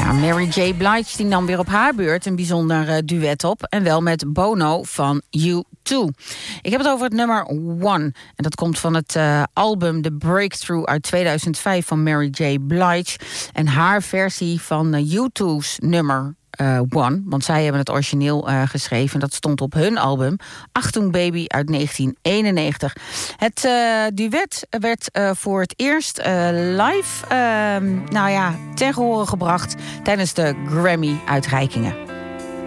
Ja, Mary J. Blige die nam weer op haar beurt een bijzonder duet op. En wel met Bono van U2. Ik heb het over het nummer One. En dat komt van het album The Breakthrough uit 2005 van Mary J. Blige. En haar versie van U2's nummer One. Want zij hebben het origineel geschreven. Dat stond op hun album Achtung Baby uit 1991. Het duet werd voor het eerst live ten gehore gebracht tijdens de Grammy-uitreikingen.